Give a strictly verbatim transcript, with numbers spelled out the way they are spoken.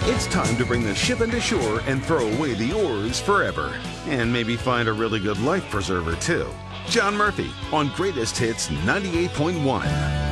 It's time to bring the ship into shore and throw away the oars forever. And maybe find a really good life preserver, too. John Murphy on Greatest Hits ninety-eight point one.